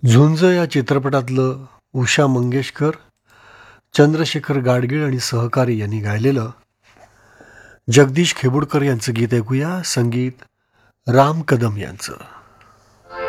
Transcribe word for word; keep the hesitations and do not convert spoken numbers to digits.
झुंज या चित्रपटातलं उषा मंगेशकर, चंद्रशेखर गाडगीळ आणि सहकारी यांनी गायलेलं जगदीश खेबुडकर यांचं गीत ऐकूया. संगीत राम कदम यांचं.